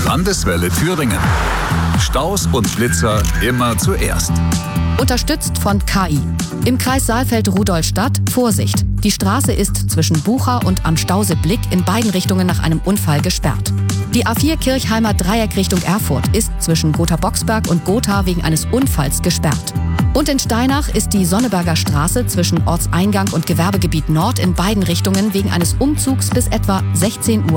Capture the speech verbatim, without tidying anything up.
Landeswelle Thüringen. Staus und Blitzer immer zuerst. Unterstützt von K I. Im Kreis Saalfeld-Rudolstadt Vorsicht. Die Straße ist zwischen Bucha und am Stausee-Blick in beiden Richtungen nach einem Unfall gesperrt. Die A vier Kirchheimer Dreieck Richtung Erfurt ist zwischen Gotha-Boxberg und Gotha wegen eines Unfalls gesperrt. Und in Steinach ist die Sonneberger Straße zwischen Ortseingang und Gewerbegebiet Nord in beiden Richtungen wegen eines Umzugs bis etwa sechzehn Uhr